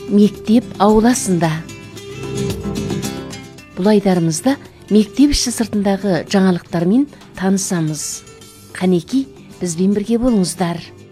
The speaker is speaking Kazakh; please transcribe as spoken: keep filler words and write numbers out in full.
мектеп ауласында. Бұл айдарымызда мектеп іші сыртындағы жаңалықтармен танысамыз. Қанеки, бізбен бірге болыңыздар.